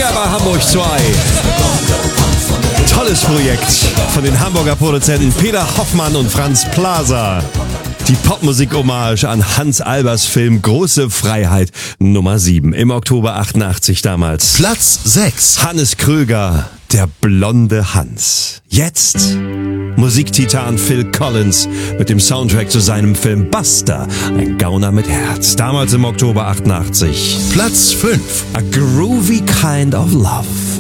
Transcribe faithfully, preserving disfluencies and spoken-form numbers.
Unbezahlbar Hamburg zwei. Tolles Projekt von den Hamburger Produzenten Peter Hoffmann und Franz Plaza. Die Popmusik-Hommage an Hans Albers Film Große Freiheit Nummer sieben im Oktober achtundachtzig damals. Platz sechs. Hannes Kröger, der blonde Hans. Jetzt Musiktitan Phil Collins mit dem Soundtrack zu seinem Film Buster, ein Gauner mit Herz. Damals im Oktober achtundachtzig. Platz fünf. A Groovy Kind of Love.